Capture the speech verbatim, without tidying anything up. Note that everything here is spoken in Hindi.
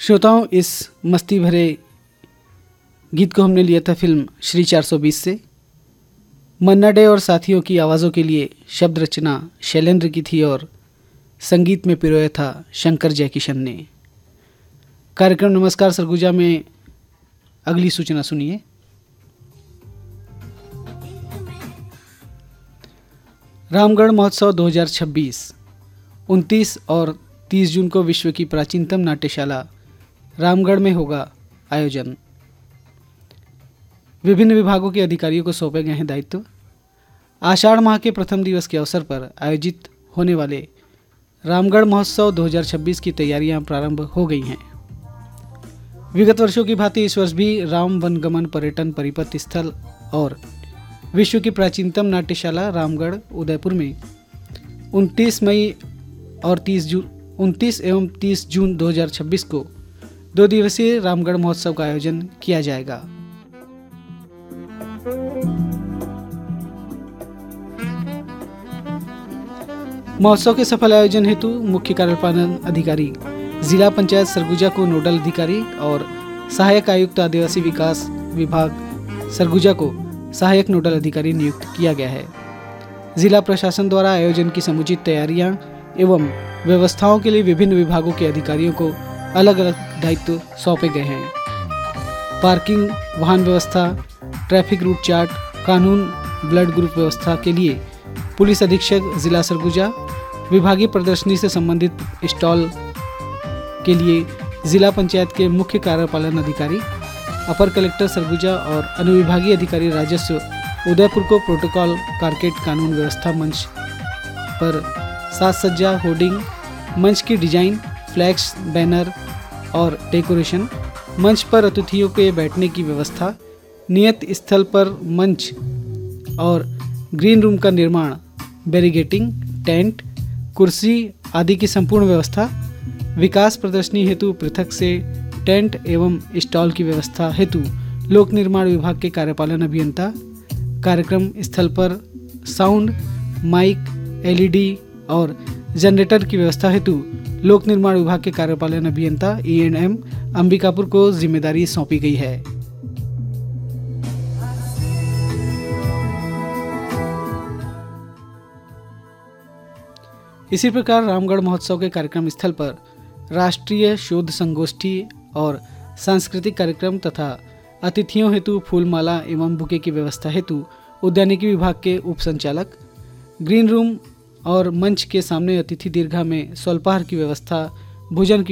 श्रोताओं, इस मस्ती भरे गीत को हमने लिया था फिल्म श्री चार सौ बीस से। मन्ना डे और साथियों की आवाज़ों के लिए शब्द रचना शैलेंद्र की थी और संगीत में पिरोया था शंकर जयकिशन ने। कार्यक्रम नमस्कार सरगुजा में अगली सूचना सुनिए। रामगढ़ महोत्सव दो हज़ार छब्बीस उनतीस और तीस जून को विश्व की प्राचीनतम नाट्यशाला रामगढ़ में होगा आयोजन। विभिन्न विभागों के अधिकारियों को सौंपे गए हैं दायित्व। आषाढ़ माह के प्रथम दिवस के अवसर पर आयोजित होने वाले रामगढ़ महोत्सव दो हज़ार छब्बीस की तैयारियां प्रारंभ हो गई हैं। विगत वर्षों की भांति इस वर्ष भी राम वनगमन पर्यटन परिपथ स्थल और विश्व की प्राचीनतम नाट्यशाला रामगढ़ उदयपुर में उनतीस मई और तीस जून उनतीस एवं तीस जून दो हज़ार छब्बीस को दो दिवसीय रामगढ़ महोत्सव का आयोजन किया जाएगा। महोत्सव के सफल आयोजन हेतु मुख्य कार्यपालन अधिकारी जिला पंचायत सरगुजा को नोडल अधिकारी और सहायक आयुक्त आदिवासी विकास विभाग सरगुजा को सहायक नोडल अधिकारी नियुक्त किया गया है। जिला प्रशासन द्वारा आयोजन की समुचित तैयारियां एवं व्यवस्थाओं के लिए विभिन्न विभागों के अधिकारियों को अलग अलग दायित्व सौंपे गए हैं। पार्किंग, वाहन व्यवस्था, ट्रैफिक रूट चार्ट, कानून, ब्लड ग्रुप व्यवस्था के लिए पुलिस अधीक्षक जिला सरगुजा, विभागीय प्रदर्शनी से संबंधित स्टॉल के लिए जिला पंचायत के मुख्य कार्यपालन अधिकारी, अपर कलेक्टर सरगुजा और अनुविभागीय अधिकारी राजस्व उदयपुर को प्रोटोकॉल, कारकेट, कानून व्यवस्था, मंच पर साज सज्जा, होर्डिंग, मंच की डिजाइन, फ्लैक्स, बैनर और डेकोरेशन, मंच पर अतिथियों के बैठने की व्यवस्था, नियत स्थल पर मंच और ग्रीन रूम का निर्माण, बैरिगेटिंग, टेंट, कुर्सी आदि की संपूर्ण व्यवस्था, विकास प्रदर्शनी हेतु पृथक से टेंट एवं स्टॉल की व्यवस्था हेतु लोक निर्माण विभाग के कार्यपालन अभियंता, कार्यक्रम स्थल पर साउंड, माइक, एलईडी और जनरेटर की व्यवस्था हेतु लोक निर्माण विभाग के कार्यपालन अभियंता ई एंड एम अंबिकापुर को जिम्मेदारी सौंपी गई है। इसी प्रकार रामगढ़ महोत्सव के कार्यक्रम स्थल पर राष्ट्रीय शोध संगोष्ठी और सांस्कृतिक कार्यक्रम तथा अतिथियों हेतु फूलमाला एवं बुके की व्यवस्था हेतु उद्यानिकी विभाग के उप संचालक, ग्रीन रूम और मंच के सामने अतिथि दीर्घा में स्वल्पाहार की व्यवस्था, भोजन की